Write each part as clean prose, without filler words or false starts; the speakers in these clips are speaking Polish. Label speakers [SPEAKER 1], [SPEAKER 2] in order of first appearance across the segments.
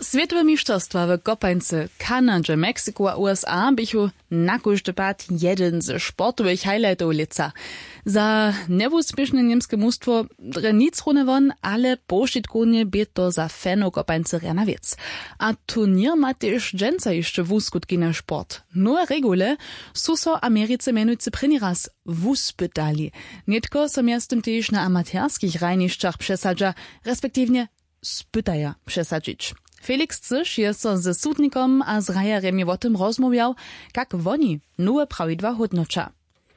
[SPEAKER 1] Światowe mistrzostwa w kopańce Kanadzie, Meksyku a USA bychu na każdy pad jeden z sportowych highlightów lica. Za nieúspěšné niemskie mustwo dre nic runewon, ale poszitkunie by to za fanów kopańce rana wiec. A turnier ma też dżęca jeszcze wuskutki na sport. Nowe regule są so Ameryce menujcy prynny raz wuspytali. Nitko so miastem też na amatorskich rajniszczach przesadza, respektywnie spytaja przesadzić. Felix Cysz je so ze sudnikom a z rajaremi o tym rozmawiał, jak oni nowe prawidła hodnocza.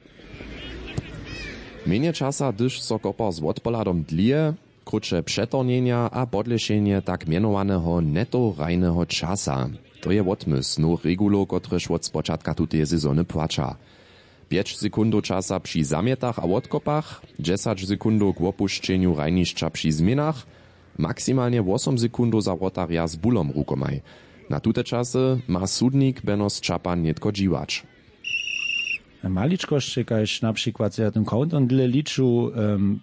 [SPEAKER 2] Mienie czasa, gdyż so kopar z odpoladom dlije, krótsze przetornienia a podlešenie tak mianowanego neto-rajnego czasa. To je odmysł nowych regulów, kotreż od spočatka tutej sezony płacza. 5 sekundów czasa przy zamietach a odkopach, 10 sekundów k opuszczeniu rajniszcza przy zmianach, maksymalnie 8 sekundów za rotaria z bulom rukomaj. Na tute czasy ma sudnik Benos Čapan netko dziwacz.
[SPEAKER 3] Maliczkości, kaž na przykład ja ten countdown dle liču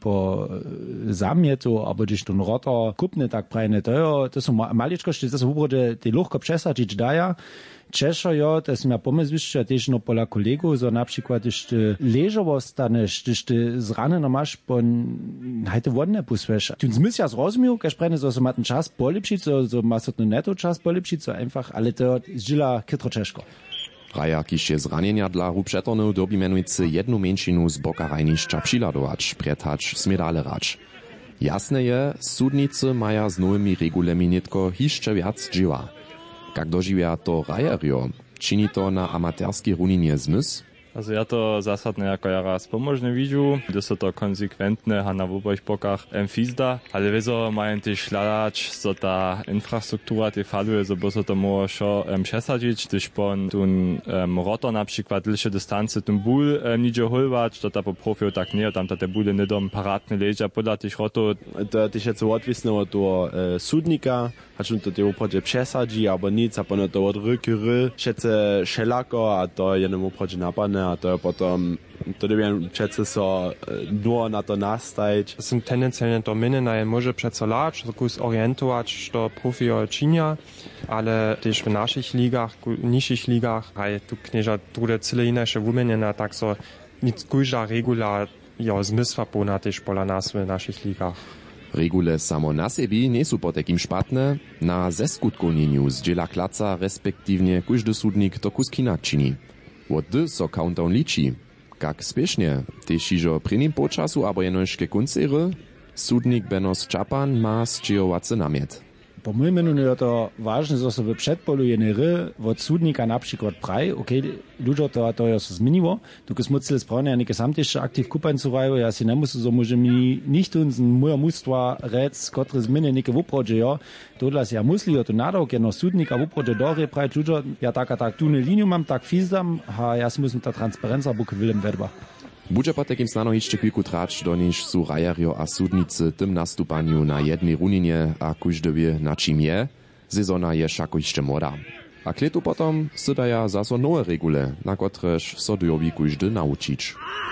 [SPEAKER 3] po zamietu, albo gdzieś ten rotor kupny tak prajne, to są maliczkości, to są ubrode, te luchko przesadzić daja. Czeszo jo, to jest ja pomysł jeszcze też no pola kolegów, że na przykład jeszcze leżowo stanesz, jeszcze zraneno masz, bo hajte wodne puswesz. Tu zmysł ja zrozumiał, kaž prajne, że ma ten czas polepszyć, że ma so ten neto czas polepszyć, so einfach, ale to zdzila kytro czeszko.
[SPEAKER 2] Raja, kiž je zranjenja dla rupšetornov dobi menujcy jednu menšinu z boka rajnišča přiladovač, prethač, smedalerač. Jasne je, sudnicy maja z nowymi regulami nitko hišće viac dživa. Kak doživia to rajario, čini to na amaterskiej runinie zmysł?
[SPEAKER 4] Also ja to zasadne jako ja raz pomožne widziu, gdy so to konsekwentne a na obojch bokach fizda, ale wieso mają też śladać, so ta infrastruktura te faluje, so bo so to może przesadzić, gdyż pon tun rotor na przykład dłuższe dystanse tun ból nidzie holwać, to ta po profiu tak nie, tam te bóle nie dom paratne leża podla tych rotor.
[SPEAKER 5] To też jest odwisne od sudnika, choć to te uprodzie przesadzi, albo nic, a pono to od rykyry, szece szelako, a to jednym uprodzie napadne, a to potom to dobijem přece so nur na to nastajć.
[SPEAKER 6] Są tendencyjnie to minne może przecolać, kus orientować, što profio činia, ale też w naszych ligach, niższych ligach, a tu knieża drugie cyle inaczej wymienione, tak so nic każda regula ja zmysła pona też pola nas w naszych ligach.
[SPEAKER 2] Regule samo na sebi nie są po takim szpatne, na zeskutkownieniu zdziela klaca, respektywnie każdy sudnik to kus kina čini. Od dy so countdown liči, kak spiešne, tež ižo pri nim počasu abo jenožke koncere, sudnik Benos Čapan ma sčejovace namiet.
[SPEAKER 3] Po mojej menu je to ważne, że so w przedpolu jenery od sudnika na przykład praj, ludzie to je so zmieniło, tylko smucile sprawne, ja nie sam też aktiv kupańcowają, ja si nie muszę, że może mi nicht uns moja mustwa rec, które zmiany nie wuprodzie, ja, to dla ja musli, to nadał, no sudnika wuprodzie dory, praj, ludzie, ja tak tu ne liniu mam, tak fizdam, a ja si musím ta transparenca buke willem vedba.
[SPEAKER 2] Budže pa takim snano jeszcze kilku trać, do niż su rajario a sudnicy tym nastupaniu na jednej runinie a każdy wie na czym je, sezona je szako jeszcze młoda. A kletu potom sydaja zaso nowe regule, na kotreż so dojobi każdy nauczyć.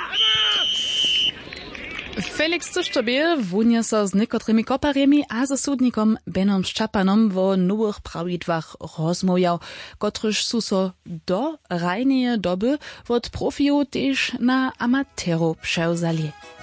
[SPEAKER 1] Felix Cyszczobie wunie so z niekotrymi koparemi a ze sudnikom Benom Čapanom wo nowych prawidłach rozmawiał, kotryż su so do rajneje doby od profiu też na amateru przełzali.